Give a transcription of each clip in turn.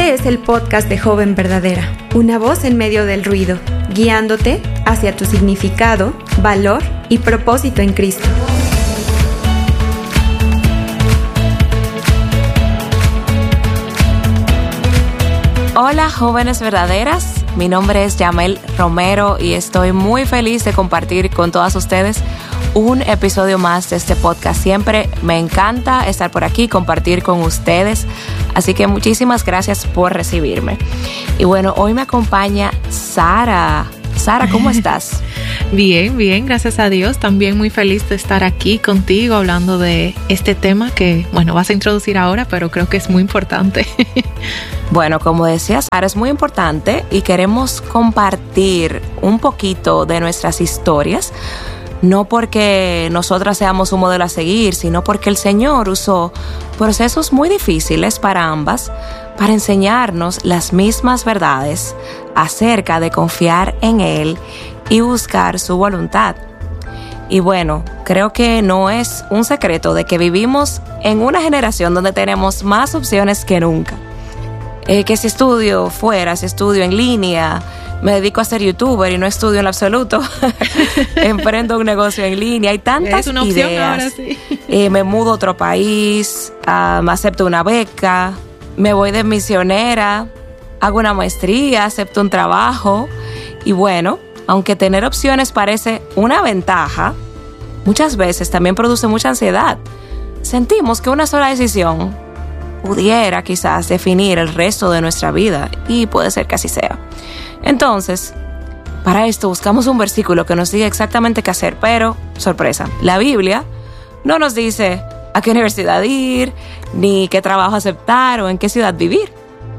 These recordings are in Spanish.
Este es el podcast de Joven Verdadera, una voz en medio del ruido, guiándote hacia tu significado, valor y propósito en Cristo. Hola, jóvenes verdaderas. Mi nombre es Yamel Romero y estoy muy feliz de compartir con todas ustedes un episodio más de este podcast. Siempre me encanta estar por aquí, compartir con ustedes. Así que muchísimas gracias por recibirme. Y bueno, hoy me acompaña Sara. Sara, ¿cómo estás? Bien, gracias a Dios. También muy feliz de estar aquí contigo hablando de este tema que, bueno, vas a introducir ahora, pero creo que es muy importante. Bueno, como decías, Sara, es muy importante y queremos compartir un poquito de nuestras historias, no porque nosotras seamos un modelo a seguir, sino porque el Señor usó procesos muy difíciles para ambas para enseñarnos las mismas verdades acerca de confiar en Él y buscar su voluntad. Y bueno, creo que no es un secreto de que vivimos en una generación donde tenemos más opciones que nunca. Que si estudio fuera, si estudio en línea, me dedico a ser youtuber y no estudio en lo absoluto, emprendo un negocio en línea, hay tantas es una opción ideas. Ahora sí. Me mudo a otro país, acepto una beca, me voy de misionera, hago una maestría, acepto un trabajo. Y bueno, aunque tener opciones parece una ventaja, muchas veces también produce mucha ansiedad. Sentimos que una sola decisión pudiera quizás definir el resto de nuestra vida, y puede ser que así sea. Entonces, para esto buscamos un versículo que nos diga exactamente qué hacer, pero, sorpresa, la Biblia no nos dice a qué universidad ir, ni qué trabajo aceptar o en qué ciudad vivir.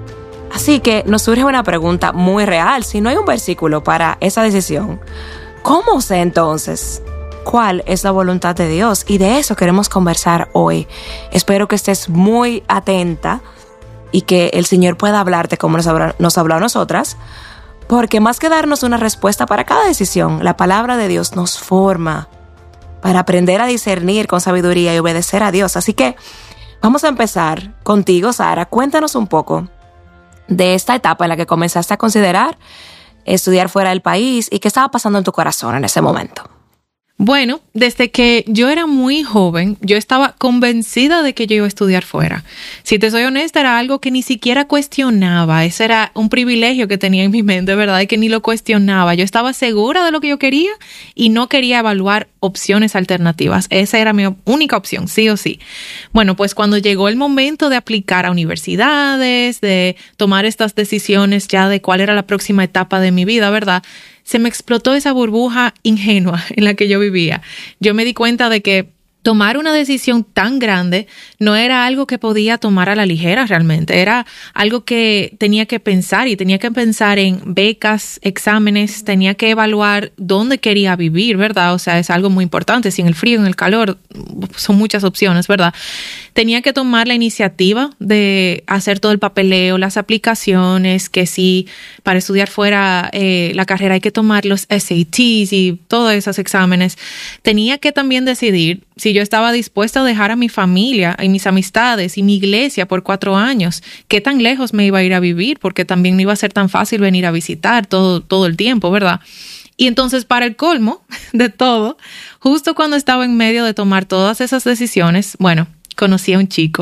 Así que nos surge una pregunta muy real: si no hay un versículo para esa decisión, ¿cómo sé entonces cuál es la voluntad de Dios? Y de eso queremos conversar hoy. Espero que estés muy atenta y que el Señor pueda hablarte como nos habló a nosotras, porque más que darnos una respuesta para cada decisión, la palabra de Dios nos forma para aprender a discernir con sabiduría y obedecer a Dios. Así que vamos a empezar contigo, Sara. Cuéntanos un poco de esta etapa en la que comenzaste a considerar estudiar fuera del país y qué estaba pasando en tu corazón en ese momento. Bueno, desde que yo era muy joven, yo estaba convencida de que yo iba a estudiar fuera. Si te soy honesta, era algo que ni siquiera cuestionaba. Ese era un privilegio que tenía en mi mente, ¿verdad? Y que ni lo cuestionaba. Yo estaba segura de lo que yo quería y no quería evaluar opciones alternativas. Esa era mi única opción, sí o sí. Bueno, pues cuando llegó el momento de aplicar a universidades, de tomar estas decisiones ya de cuál era la próxima etapa de mi vida, ¿verdad?, se me explotó esa burbuja ingenua en la que yo vivía. Yo me di cuenta de que tomar una decisión tan grande no era algo que podía tomar a la ligera realmente. Era algo que tenía que pensar, y tenía que pensar en becas, exámenes, tenía que evaluar dónde quería vivir, ¿verdad? O sea, es algo muy importante. Si en el frío, en el calor, son muchas opciones, ¿verdad? Tenía que tomar la iniciativa de hacer todo el papeleo, las aplicaciones, que si para estudiar fuera la carrera hay que tomar los SATs y todos esos exámenes. Tenía que también decidir si yo estaba dispuesta a dejar a mi familia y mis amistades y mi iglesia por 4 años, qué tan lejos me iba a ir a vivir, porque también no iba a ser tan fácil venir a visitar todo el tiempo, ¿verdad? Y entonces, para el colmo de todo, justo cuando estaba en medio de tomar todas esas decisiones, bueno, conocí a un chico.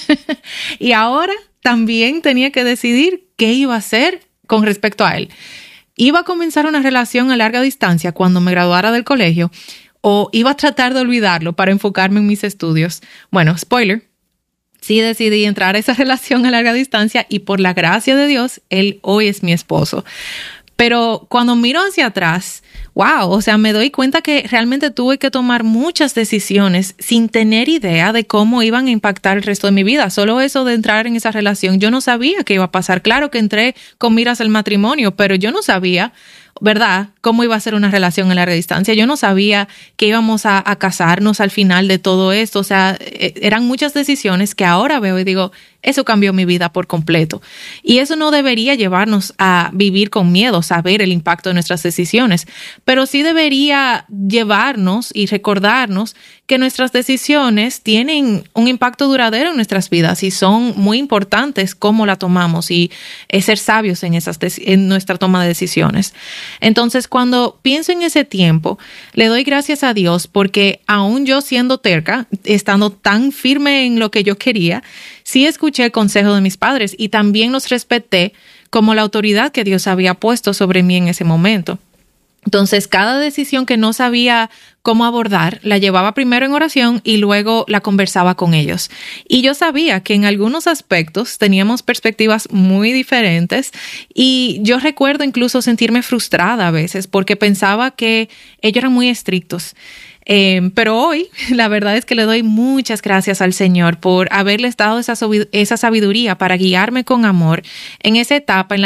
Y ahora también tenía que decidir qué iba a hacer con respecto a él. ¿Iba a comenzar una relación a larga distancia cuando me graduara del colegio, o iba a tratar de olvidarlo para enfocarme en mis estudios? Bueno, spoiler, sí decidí entrar a esa relación a larga distancia, y por la gracia de Dios, él hoy es mi esposo. Pero cuando miro hacia atrás, wow, o sea, me doy cuenta que realmente tuve que tomar muchas decisiones sin tener idea de cómo iban a impactar el resto de mi vida. Solo eso de entrar en esa relación, yo no sabía qué iba a pasar. Claro que entré con miras al matrimonio, pero yo no sabía, ¿verdad?, cómo iba a ser una relación en larga distancia. Yo no sabía que íbamos a casarnos al final de todo esto. O sea, eran muchas decisiones que ahora veo y digo, eso cambió mi vida por completo. Y eso no debería llevarnos a vivir con miedo, saber el impacto de nuestras decisiones, pero sí debería llevarnos y recordarnos que nuestras decisiones tienen un impacto duradero en nuestras vidas y son muy importantes cómo la tomamos y ser sabios en nuestra toma de decisiones. Entonces, cuando pienso en ese tiempo, le doy gracias a Dios porque aún yo siendo terca, estando tan firme en lo que yo quería, sí escuché el consejo de mis padres y también los respeté como la autoridad que Dios había puesto sobre mí en ese momento. Entonces, cada decisión que no sabía cómo abordar, la llevaba primero en oración y luego la conversaba con ellos. Y yo sabía que en algunos aspectos teníamos perspectivas muy diferentes y yo recuerdo incluso sentirme frustrada a veces porque pensaba que ellos eran muy estrictos. Pero hoy la verdad es que le doy muchas gracias al Señor por haberles dado esa sabiduría para guiarme con amor en esa etapa en la